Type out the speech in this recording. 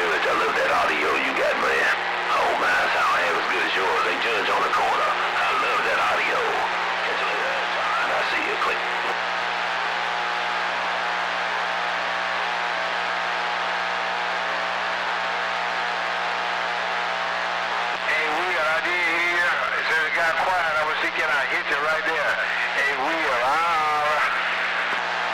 Judge, I love that audio you got, man. Oh, my sound half as good as yours. Hey, Judge on the corner. I love that audio. Catch you later. All right, I see you. Click. Hey, Will, I did hear. It said it got quiet. I was thinking I'd hit you right there.